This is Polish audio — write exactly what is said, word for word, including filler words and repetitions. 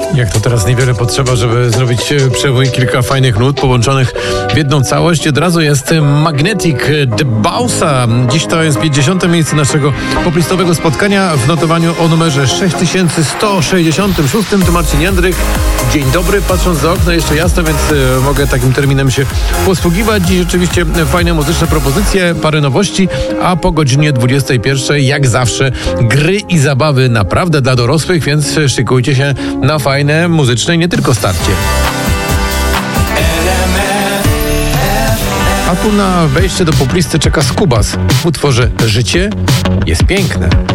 Jak to teraz niewiele potrzeba, żeby zrobić przebój, kilka fajnych nut połączonych w jedną całość. Od razu jest Magnetic The Bausa. Dziś to jest pięćdziesiąte miejsce naszego poplistowego spotkania w notowaniu o numerze sześć tysięcy sto sześćdziesiątym szóstym. To Marcin Jędrych. Dzień dobry, patrząc za okno jeszcze jasno, więc mogę takim terminem się posługiwać. Dziś rzeczywiście fajne muzyczne propozycje, parę nowości, a po godzinie dwudziestej pierwszej jak zawsze gry i zabawy naprawdę dla dorosłych, więc szykujcie się na fajne muzyczne i nie tylko starcie. A tu na wejście do poplisty czeka Skubas w utworze Życie jest piękne.